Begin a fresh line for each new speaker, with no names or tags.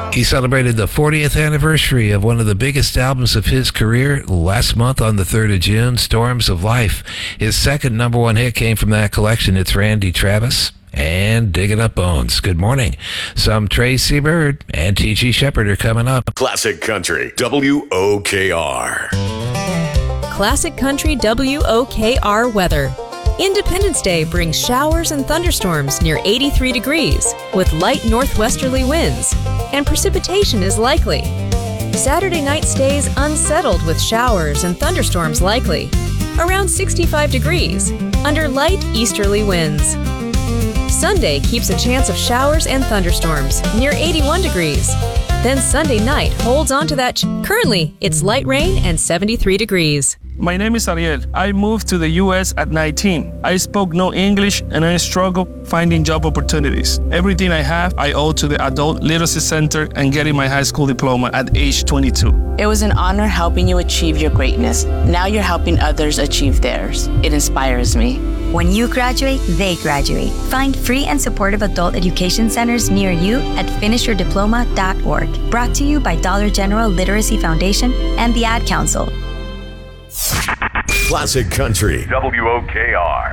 He celebrated the 40th anniversary of one of the biggest albums of his career last month on the 3rd of June, Storms of Life. His second number one hit came from that collection. It's Randy Travis and Digging Up Bones. Good morning. Some Tracy Bird and T.G. Shepherd are coming up.
Classic Country, WOKR.
Classic Country WOKR weather. Independence Day brings showers and thunderstorms near 83 degrees with light northwesterly winds, and precipitation is likely. Saturday night stays unsettled with showers and thunderstorms likely, around 65 degrees, under light easterly winds. Sunday keeps a chance of showers and thunderstorms near 81 degrees. Then Sunday night holds on to that. Currently, it's light rain and 73 degrees.
My name is Ariel. I moved to the U.S. at 19. I spoke no English and I struggled finding job opportunities. Everything I have, I owe to the Adult Literacy Center and getting my high school diploma at age 22.
It was an honor helping you achieve your greatness. Now you're helping others achieve theirs. It inspires me.
When you graduate, they graduate. Find free and supportive adult education centers near you at finishyourdiploma.org. Brought to you by Dollar General Literacy Foundation and the Ad Council.
Classic Country, WOKR.